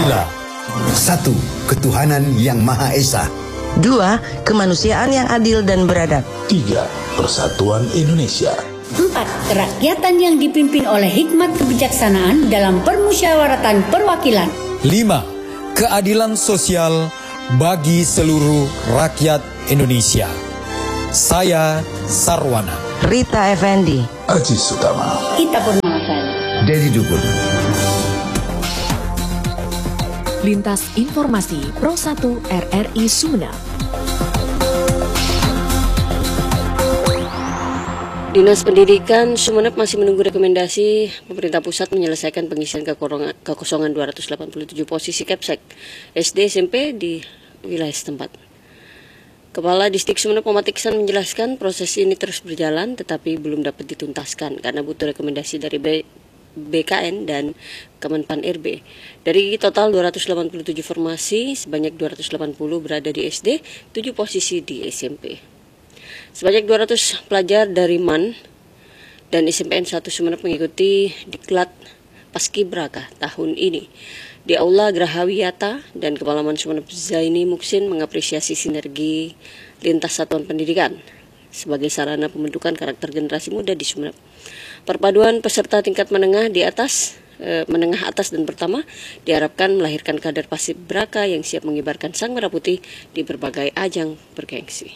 Pancasila. 1. Ketuhanan yang Maha Esa. 2. Kemanusiaan yang adil dan beradab. 3. Persatuan Indonesia. 4. Kerakyatan yang dipimpin oleh hikmat kebijaksanaan dalam permusyawaratan perwakilan. 5. Keadilan sosial bagi seluruh rakyat Indonesia. Saya Sarwana. Rita Effendi. Aziz Sutama. Ita Purnamasari. Dedi Dukun. Lintas Informasi Pro 1 RRI Sumeneb. Dinas Pendidikan Sumeneb masih menunggu rekomendasi pemerintah pusat menyelesaikan pengisian kekosongan 287 posisi Kepsek SD SMP di wilayah setempat. Kepala Distrik Sumeneb Muhammad Iksan menjelaskan proses ini terus berjalan tetapi belum dapat dituntaskan karena butuh rekomendasi dari BKN dan Kemenpan RB. Dari total 287 formasi, sebanyak 280 berada di SD, 7 posisi di SMP. Sebanyak 200 pelajar dari MAN dan SMPN 1 Sumeneb mengikuti Diklat Paskibraka tahun ini. Di Aula Graha Wiyata dan Kepala MAN Sumeneb Zaini Muksin mengapresiasi sinergi lintas satuan pendidikan sebagai sarana pembentukan karakter generasi muda di Sumeneb. Perpaduan peserta tingkat menengah atas dan pertama diharapkan melahirkan kader Paskibraka yang siap mengibarkan sang merah putih di berbagai ajang bergengsi.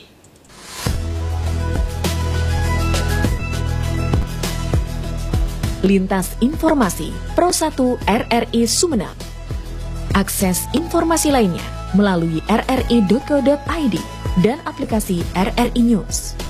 Lintas Informasi Pro 1 RRI Sumeneb. Akses informasi lainnya melalui rri.co.id dan aplikasi RRI News.